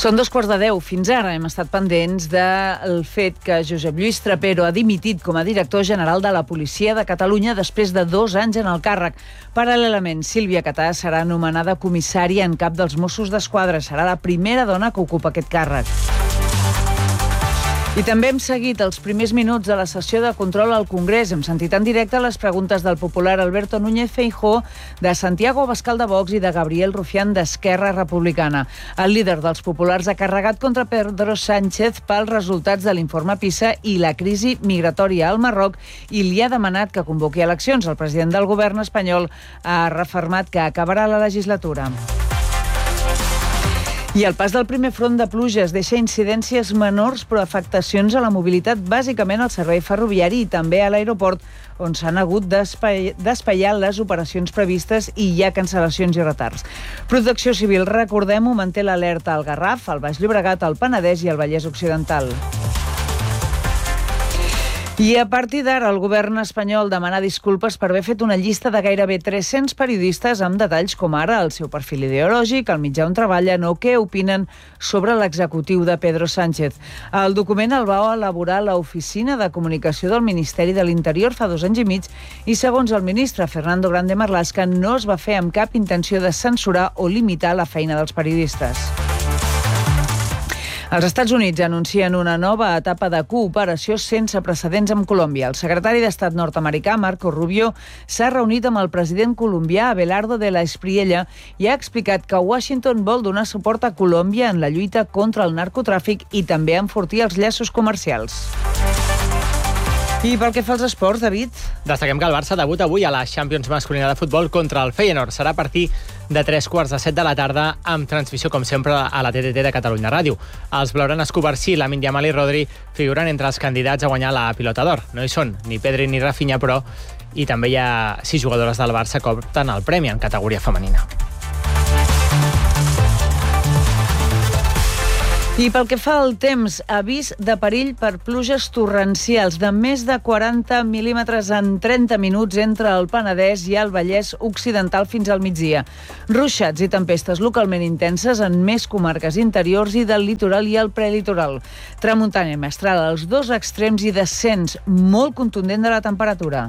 Són 2:15. Fins ara hem estat pendents del fet que Josep Lluís Trapero ha dimitit com a director general de la Policia de Catalunya després de 2 anys en el càrrec. Paral·lelament, Sílvia Catà serà nomenada comissària en cap dels Mossos d'Esquadra. Serà la primera dona que ocupa aquest càrrec. I també hem seguit els primers minuts de la sessió de control al Congrés. Hem sentit en directe les preguntes del popular Alberto Núñez Feijóo, de Santiago Abascal de Vox i de Gabriel Rufián d'Esquerra Republicana. El líder dels populars ha carregat contra Pedro Sánchez pels resultats de l'informe PISA i la crisi migratòria al Marroc i li ha demanat que convoqui eleccions. El president del govern espanyol ha refermat que acabarà la legislatura. I el pas del primer front de pluges deixa incidències menors però afectacions a la mobilitat, bàsicament al servei ferroviari i també a l'aeroport, on s'han hagut d'espaiar les operacions previstes i hi ha cancel·lacions i retards. Protecció Civil, recordem-ho, manté l'alerta al Garraf, al Baix Llobregat, al Penedès i al Vallès Occidental. I a partir d'ara el govern espanyol demana disculpes per haver fet una llista de gairebé 300 periodistes amb detalls com ara el seu perfil ideològic, el mitjà on treballen o què opinen sobre l'executiu de Pedro Sánchez. El document el va elaborar l'Oficina de Comunicació del Ministeri de l'Interior fa 2 anys i mig i, segons el ministre Fernando Grande Marlaska, no es va fer amb cap intenció de censurar o limitar la feina dels periodistes. Els Estats Units anuncien una nova etapa de cooperació sense precedents amb Colòmbia. El secretari d'Estat nord-americà, Marco Rubio, s'ha reunit amb el president colombià Abelardo de la Espriella i ha explicat que Washington vol donar suport a Colòmbia en la lluita contra el narcotràfic i també enfortir els llaços comercials. I pel que fa als esports, David? Destaquem que el Barça debuta avui a la Champions masculina de futbol contra el Feyenoord. Serà a partir de 3:15 de la tarda, amb transmissió, com sempre, a la TDT de Catalunya Ràdio. Els blaugranes Covarsí, Lamine Yamal i Rodri figuren entre els candidats a guanyar la Pilota d'Or. No hi són ni Pedri ni Rafinha, però i també hi ha 6 jugadores del Barça que opten al premi en categoria femenina. I pel que fa al temps, avís de perill per pluges torrencials de més de 40 mil·límetres en 30 minuts entre el Penedès i el Vallès Occidental fins al migdia. Ruixats i tempestes localment intenses en més comarques interiors i del litoral i el prelitoral. Tramuntana i mestral als 2 extrems i descens molt contundent de la temperatura.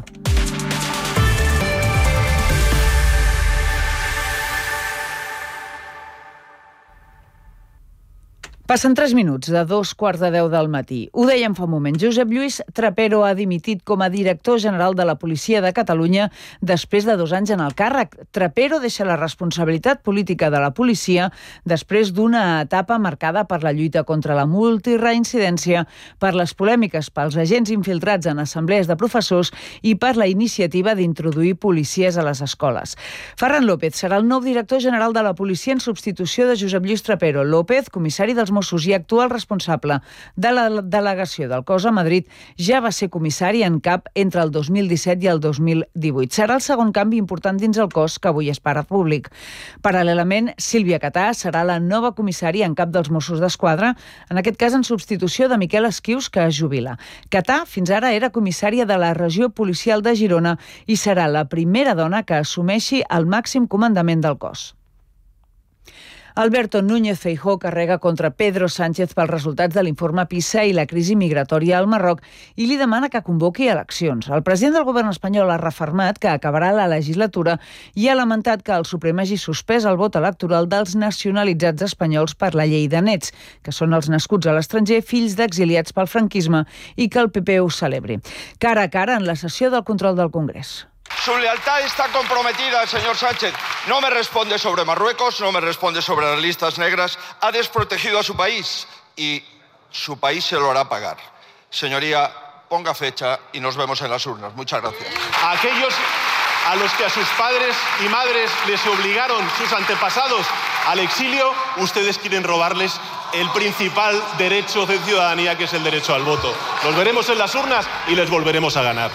Passen 3 minuts de 2:15 del matí. Ho dèiem fa un moment. Josep Lluís Trapero ha dimitit com a director general de la Policia de Catalunya després de 2 anys en el càrrec. Trapero deixa la responsabilitat política de la policia després d'una etapa marcada per la lluita contra la multireincidència, per les polèmiques pels agents infiltrats en assemblees de professors i per la iniciativa d'introduir policies a les escoles. Ferran López serà el nou director general de la policia en substitució de Josep Lluís Trapero. López, comissari dels Mossos i actual responsable de la delegació del cos a Madrid, ja va ser comissari en cap entre el 2017 i el 2018. Serà el segon canvi important dins el cos que avui és para públic. Paral·lelament, Sílvia Catà serà la nova comissària en cap dels Mossos d'Esquadra, en aquest cas en substitució de Miquel Esquius, que es jubila. Catà fins ara era comissària de la regió policial de Girona i serà la primera dona que assumeixi el màxim comandament del cos. Alberto Núñez Feijóo carrega contra Pedro Sánchez pels resultats de l'informe PISA i la crisi migratòria al Marroc i li demana que convoqui eleccions. El president del govern espanyol ha refermat que acabarà la legislatura i ha lamentat que el Suprem hagi suspès el vot electoral dels nacionalitzats espanyols per la llei de nets, que són els nascuts a l'estranger, fills d'exiliats pel franquisme, i que el PP ho celebri. Cara a cara en la sessió del control del Congrés. Su lealtad está comprometida, señor Sánchez. No me responde sobre Marruecos, no me responde sobre las listas negras. Ha desprotegido a su país y su país se lo hará pagar. Señoría, ponga fecha y nos vemos en las urnas. Muchas gracias. A aquellos a los que a sus padres y madres les obligaron sus antepasados al exilio, ustedes quieren robarles el principal derecho de ciudadanía, que es el derecho al voto. Los veremos en las urnas y les volveremos a ganar.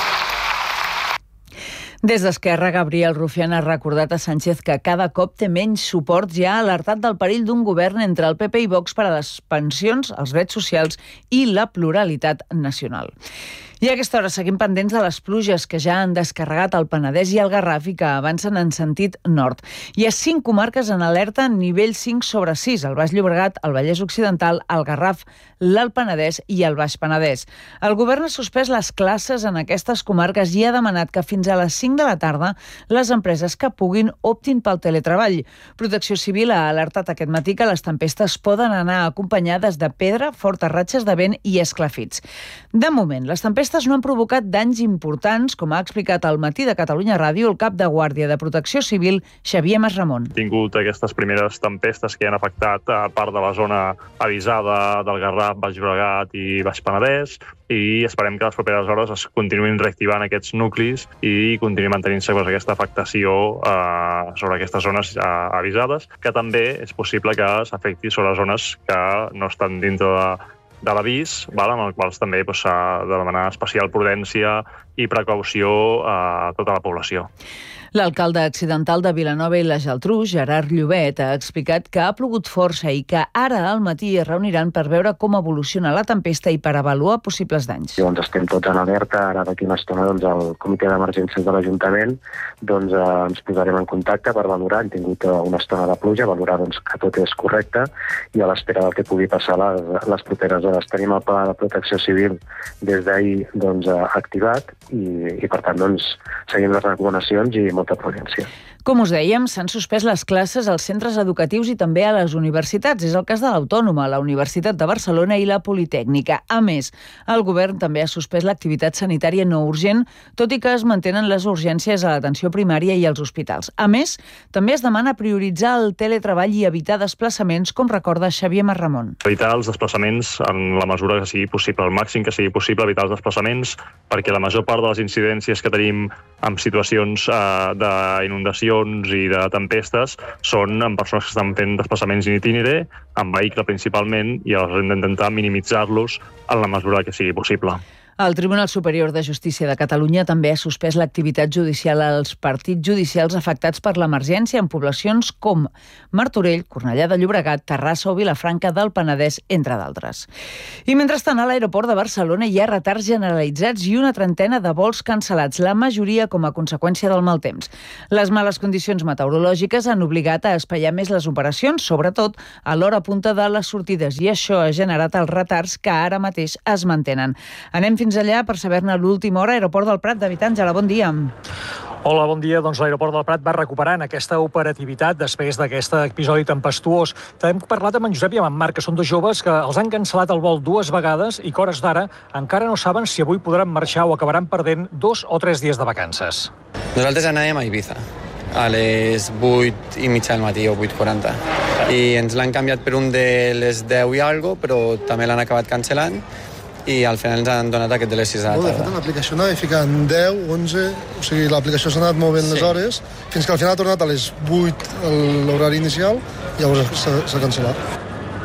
Des d'Esquerra, Gabriel Rufián ha recordat a Sánchez que cada cop té menys suport i ha alertat del perill d'un govern entre el PP i Vox per a les pensions, els drets socials i la pluralitat nacional. I a aquesta hora seguim pendents de les pluges que ja han descarregat el Penedès i el Garraf i que avancen en sentit nord. Hi ha 5 comarques en alerta en nivell 5/6, el Baix Llobregat, el Vallès Occidental, el Garraf, l'Alt Penedès i el Baix Penedès. El govern ha suspès les classes en aquestes comarques i ha demanat que fins a les 5 de la tarda les empreses que puguin optin pel teletreball. Protecció Civil ha alertat aquest matí que les tempestes poden anar acompanyades de pedra, fortes ratxes de vent i esclafits. De moment, les tempestes no han provocat danys importants, com ha explicat al Matí de Catalunya Ràdio el cap de guàrdia de Protecció Civil, Xavier Masramon. Hem tingut aquestes primeres tempestes que han afectat a part de la zona avisada del Garraf, Baix Llobregat i Baix Penedès, i esperem que les properes hores es continuïn reactivant aquests nuclis i continuï mantenint-se aquesta afectació sobre aquestes zones avisades, que també és possible que s'afecti sobre les zones que no estan dintre de l'avís, amb els quals també s'ha de demanar especial prudència i precaució a tota la població. L'alcalde accidental de Vilanova i la Geltrú, Gerard Llobet, ha explicat que ha plogut força i que ara al matí es reuniran per veure com evoluciona la tempesta i per avaluar possibles danys. Estem tots en alerta. Ara d'aquí una estona el comitè d'emergències de l'Ajuntament ens posarem en contacte per valorar. Hem tingut una estona de pluja, valorar que tot és correcte i a l'espera del que pugui passar les properes hores. Tenim el pla de protecció civil des d'ahir activat i per tant seguim les recomanacions i molta prudència. Com us dèiem, s'han suspès les classes als centres educatius i també a les universitats. És el cas de l'Autònoma, la Universitat de Barcelona i la Politècnica. A més, el govern també ha suspès l'activitat sanitària no urgent, tot i que es mantenen les urgències a l'atenció primària i als hospitals. A més, també es demana prioritzar el teletreball i evitar desplaçaments, com recorda Xavier Masramon. Evitar els desplaçaments en la mesura que sigui possible, al màxim que sigui possible evitar els desplaçaments, perquè la major part de les incidències que tenim en situacions d'inundació i de tempestes són amb persones que estan fent desplaçaments in itinere, amb vehicle principalment, i llavors hem d'intentar minimitzar-los en la mesura que sigui possible. El Tribunal Superior de Justícia de Catalunya també ha suspès l'activitat judicial als partits judicials afectats per l'emergència en poblacions com Martorell, Cornellà de Llobregat, Terrassa o Vilafranca del Penedès, entre d'altres. I mentrestant, a l'aeroport de Barcelona hi ha retards generalitzats i una trentena de vols cancel·lats, la majoria com a conseqüència del mal temps. Les males condicions meteorològiques han obligat a espaiar més les operacions, sobretot a l'hora punta de les sortides, i això ha generat els retards que ara mateix es mantenen. Anem fins allà per saber-ne l'última hora. Aeroport del Prat, David Àngela, bon dia. Hola, bon dia. Doncs l'aeroport del Prat va recuperant aquesta operativitat després d'aquest episodi tempestuós. També hem parlat amb en Josep i amb en Marc, que són dos joves que els han cancel·lat el vol 2 vegades i que hores d'ara encara no saben si avui podran marxar o acabaran perdent 2 o 3 dies de vacances. Nosaltres anàvem a Ibiza a les 8:30 del matí o 8:40 i ens l'han canviat per un de les 10 i alguna cosa, però també l'han acabat cancel·lant i al final ens han donat aquest de les 6 de la tarda. De fet, l'aplicació anava ficant 10, 11, o sigui, l'aplicació s'ha anat movent les hores, fins que al final ha tornat a les 8 l'horari inicial, i llavors s'ha cancel·lat.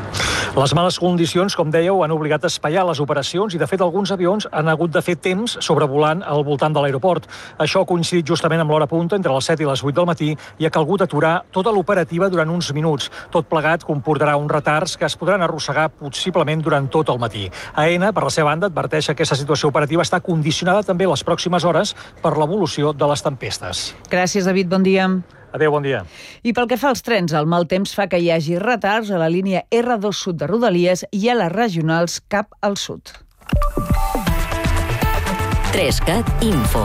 Les males condicions, com dèieu, han obligat a espaiar les operacions i, de fet, alguns avions han hagut de fer temps sobrevolant al voltant de l'aeroport. Això ha coincidit justament amb l'hora punta, entre les 7 i les 8 del matí, i ha calgut aturar tota l'operativa durant uns minuts. Tot plegat comportarà uns retards que es podran arrossegar possiblement durant tot el matí. AENA, per la seva banda, adverteix que aquesta situació operativa està condicionada també les pròximes hores per l'evolució de les tempestes. Gràcies, David. Bon dia. Adéu, bon dia. I pel que fa als trens, el mal temps fa que hi hagi retards a la línia R2 Sud de Rodalies i a les regionals cap al sud. 3CAT Info.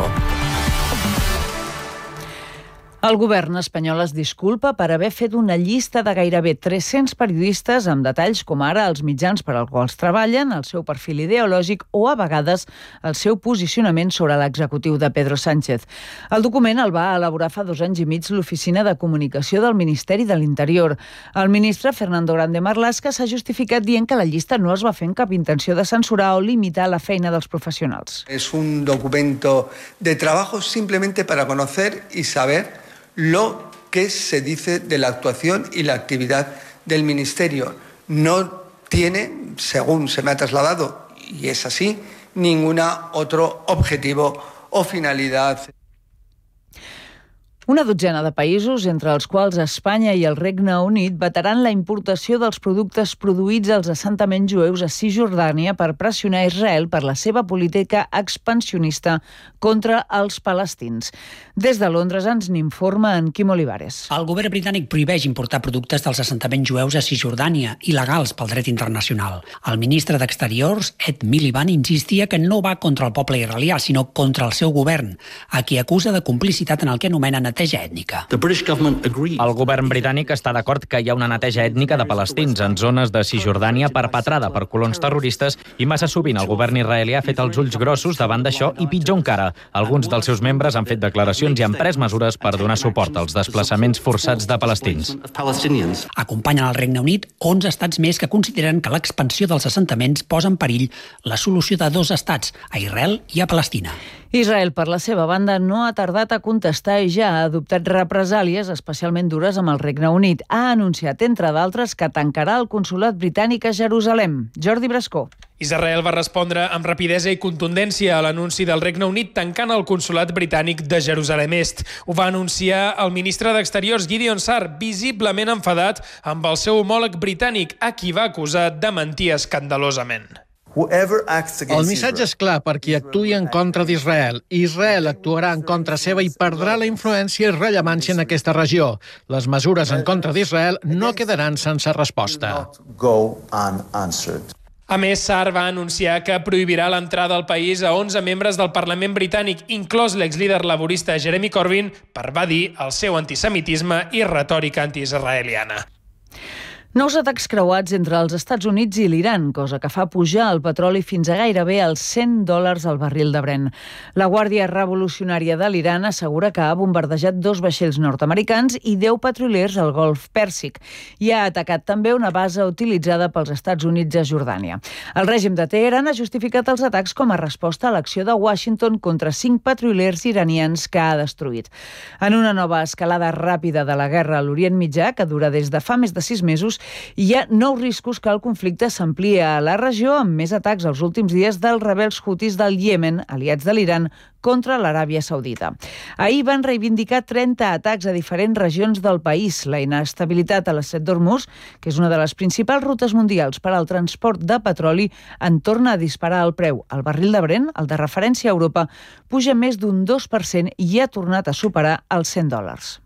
El govern espanyol es disculpa per haver fet una llista de gairebé 300 periodistes amb detalls com ara els mitjans per als quals treballen, el seu perfil ideològic o, a vegades, el seu posicionament sobre l'executiu de Pedro Sánchez. El document el va elaborar fa 2 anys i mig l'Oficina de Comunicació del Ministeri de l'Interior. El ministre Fernando Grande Marlaska s'ha justificat dient que la llista no es va fer amb cap intenció de censurar o limitar la feina dels professionals. Es un documento de trabajo simplemente para conocer y saber lo que se dice de la actuación y la actividad del Ministerio. No tiene, según se me ha trasladado, y es así, ningún otro objetivo o finalidad. Una dotzena de països, entre els quals Espanya i el Regne Unit, vetaran la importació dels productes produïts als assentaments jueus a Cisjordània per pressionar Israel per la seva política expansionista contra els palestins. Des de Londres ens n'informa en Quim Olivares. El govern britànic prohibeix importar productes dels assentaments jueus a Cisjordània, il·legals pel dret internacional. El ministre d'Exteriors, Ed Miliband, insistia que no va contra el poble israelià, sinó contra el seu govern, a qui acusa de complicitat en el que anomena neteja ètnica. El govern britànic està d'acord que hi ha una neteja ètnica de palestins en zones de Cisjordània perpetrada per colons terroristes i massa sovint el govern israelià ha fet els ulls grossos davant d'això i pitjor encara. Alguns dels seus membres han fet declaracions i han pres mesures per donar suport als desplaçaments forçats de palestins. Acompanyen al Regne Unit 11 estats més que consideren que l'expansió dels assentaments posa en perill la solució de 2 estats, a Israel i a Palestina. Israel, per la seva banda, no ha tardat a contestar i ja ha adoptat represàlies especialment dures amb el Regne Unit. Ha anunciat, entre d'altres, que tancarà el consolat britànic a Jerusalem. Jordi Brascó. Israel va respondre amb rapidesa i contundència a l'anunci del Regne Unit tancant el consolat britànic de Jerusalem Est. Ho va anunciar el ministre d'Exteriors Gideon Saar, visiblement enfadat amb el seu homòleg britànic, a qui va acusar de mentir escandalosament. El missatge és clar per qui actuï en contra d'Israel. Israel actuarà en contra seva i perdrà la influència i rellevància en aquesta regió. Les mesures en contra d'Israel no quedaran sense resposta. A més, Saar va anunciar que prohibirà l'entrada al país a 11 membres del Parlament britànic, inclòs l'exlíder laborista Jeremy Corbyn, per evadir el seu antisemitisme i retòrica antiisraeliana. Nous atacs creuats entre els Estats Units i l'Iran, cosa que fa pujar el petroli fins a gairebé els $100 al barril de Brent. La Guàrdia Revolucionària de l'Iran assegura que ha bombardejat 2 vaixells nord-americans i 10 petroliers al Golf Pèrsic i ha atacat també una base utilitzada pels Estats Units a Jordània. El règim de Teheran ha justificat els atacs com a resposta a l'acció de Washington contra 5 petroliers iranians que ha destruït. En una nova escalada ràpida de la guerra a l'Orient Mitjà, que dura des de fa més de 6 mesos, hi ha nous riscos que el conflicte s'amplia a la regió amb més atacs els últims dies dels rebels hutis del Iemen, aliats de l'Iran, contra l'Aràbia Saudita. Ahir van reivindicar 30 atacs a diferents regions del país. La inestabilitat a l'estret d'Hormuz, que és una de les principals rutes mundials per al transport de petroli, en torna a disparar el preu. El barril de Brent, el de referència a Europa, puja més d'un 2% i ha tornat a superar els $100.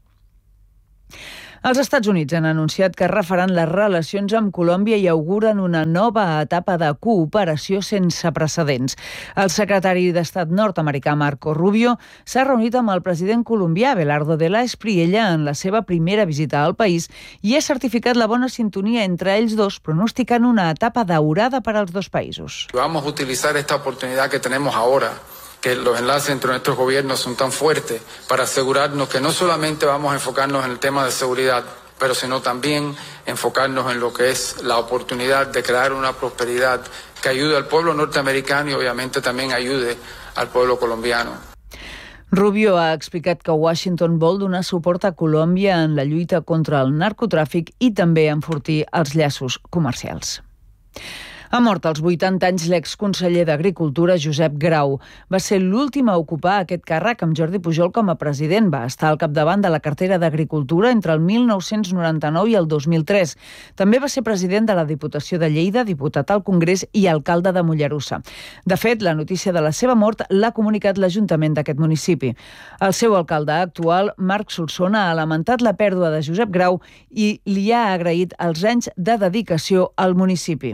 Els Estats Units han anunciat que refaran les relacions amb Colòmbia i auguren una nova etapa de cooperació sense precedents. El secretari d'Estat nord-americà Marco Rubio s'ha reunit amb el president colombià Abelardo de la Espriella en la seva primera visita al país i ha certificat la bona sintonia entre ells dos, pronosticant una etapa daurada per als dos països. Vamos a utilizar esta oportunidad que tenemos ahora, que los enlaces entre nuestros gobiernos son tan fuertes, para asegurarnos que no solamente vamos a enfocarnos en el tema de seguridad, pero sino también enfocarnos en lo que es la oportunidad de crear una prosperidad que ayude al pueblo norteamericano y obviamente también ayude al pueblo colombiano. Rubio ha explicat que Washington vol donar suport a Colòmbia en la lluita contra el narcotràfic i també enfortir els llaços comercials. Ha mort als 80 anys l'exconseller d'Agricultura Josep Grau. Va ser l'últim a ocupar aquest càrrec amb Jordi Pujol com a president. Va estar al capdavant de la cartera d'Agricultura entre el 1999 i el 2003. També va ser president de la Diputació de Lleida, diputat al Congrés i alcalde de Mollerussa. De fet, la notícia de la seva mort l'ha comunicat l'Ajuntament d'aquest municipi. El seu alcalde actual, Marc Solsona, ha lamentat la pèrdua de Josep Grau i li ha agraït els anys de dedicació al municipi.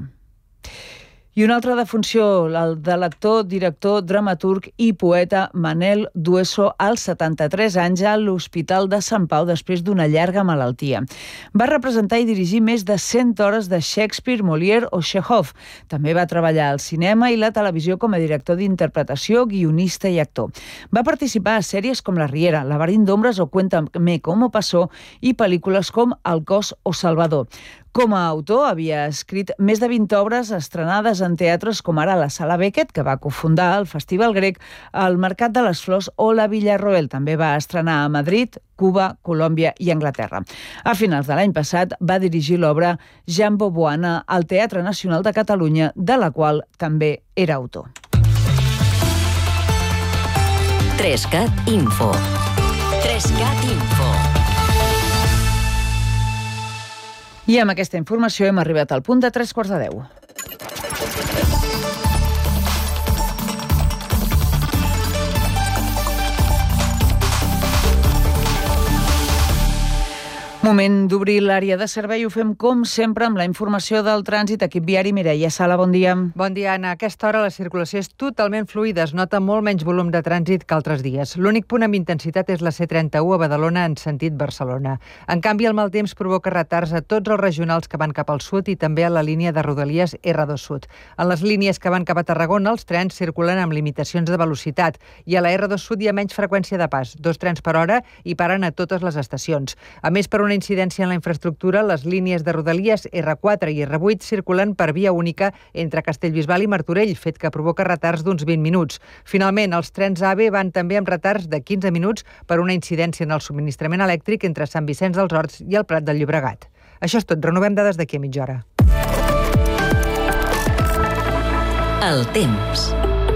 I una altra defunció, el de l'actor, director, dramaturg i poeta Manel Dueso, als 73 anys a l'Hospital de Sant Pau després d'una llarga malaltia. Va representar i dirigir més de 100 hores de Shakespeare, Molière o Chekhov. També va treballar al cinema i la televisió com a director d'interpretació, guionista i actor. Va participar a sèries com La Riera, Laberint d'ombres o Cuéntame cómo pasó i pel·lícules com El cos o Salvador. Com a autor, havia escrit més de 20 obres estrenades en teatres com ara la Sala Beckett, que va cofundar el Festival Grec, el Mercat de les Flors o la Villarroel. També va estrenar a Madrid, Cuba, Colòmbia i Anglaterra. A finals de l'any passat va dirigir l'obra Jambo Boana al Teatre Nacional de Catalunya, de la qual també era autor. 3cat Info. 3CAT Info. I amb aquesta informació hem arribat al punt de 9:45. Moment d'obrir l'àrea de servei. Ho fem, com sempre, amb la informació del trànsit. Equip viari, Mireia Sala, bon dia. Bon dia, Anna. A aquesta hora la circulació és totalment fluida. Es nota molt menys volum de trànsit que altres dies. L'únic punt amb intensitat és la C31 a Badalona en sentit Barcelona. En canvi, el mal temps provoca retards a tots els regionals que van cap al sud i també a la línia de Rodalies R2 Sud. En les línies que van cap a Tarragona, els trens circulen amb limitacions de velocitat i a la R2 Sud hi ha menys freqüència de pas, 2 trens per hora, i paren a totes les estacions. A més, per una incidència en la infraestructura, les línies de Rodalies R4 i R8 circulen per via única entre Castellbisbal i Martorell, fet que provoca retards d'uns 20 minuts. Finalment, els trens AVE van també amb retards de 15 minuts per una incidència en el subministrament elèctric entre Sant Vicenç dels Horts i el Prat del Llobregat. Això és tot. Renovem dades d'aquí a mitja hora. El temps.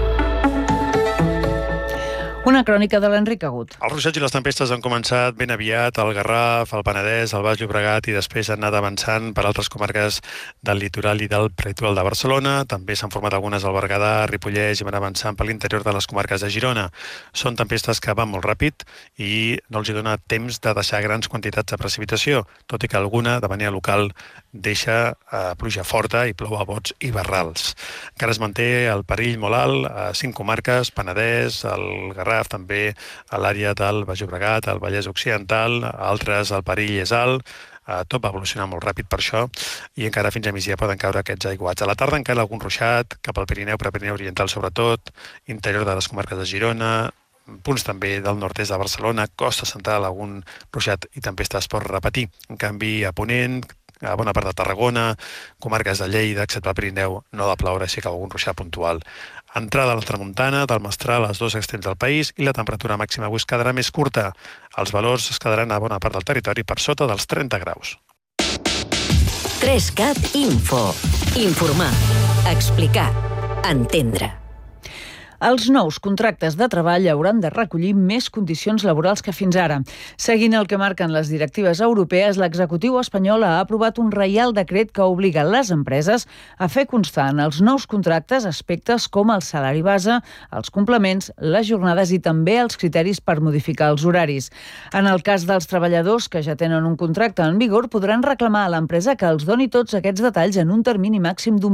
Una crònica de l'Enric Agut. Els ruixats i les tempestes han començat ben aviat al Garraf, al Penedès, al Baix Llobregat i després han anat avançant per altres comarques del litoral i del prelitoral de Barcelona. També s'han format algunes al Berguedà, Ripollès i van avançant per l'interior de les comarques de Girona. Són tempestes que van molt ràpid i no els dona temps de deixar grans quantitats de precipitació, tot i que alguna, de manera local, deixa pluja forta i plou a bots i barrals. Encara es manté el perill molt alt a 5 comarques, Penedès, el Garraf, també a l'àrea del Baix Llobregat, al Vallès Occidental, altres el perill és alt, tot va evolucionar molt ràpid per això i encara fins a migdia poden caure aquests aiguats. A la tarda encara algun ruixat, cap al Pirineu, Prepirineu Oriental sobretot, interior de les comarques de Girona, punts també del nord-est de Barcelona, costa central, algun ruixat i tempesta es pot repetir. En canvi, a Ponent, a bona part de Tarragona, comarques de Lleida, excepte el Pirineu, no ha de ploure, així que algun ruixat puntual. Entrada a la tramuntana, del Mestral als 2 extrems del país i la temperatura màxima avui es quedarà més curta. Els valors es quedaran a bona part del territori per sota dels 30 graus. 3CAT Info. Informar, explicar, entendre. Els nous contractes de treball hauran de recollir més condicions laborals que fins ara. Seguint el que marquen les directives europees, l'executiu espanyol ha aprovat un reial decret que obliga les empreses a fer constar en els nous contractes aspectes com el salari base, els complements, les jornades i també els criteris per modificar els horaris. En el cas dels treballadors que ja tenen un contracte en vigor, podran reclamar a l'empresa que els doni tots aquests detalls en un termini màxim d'un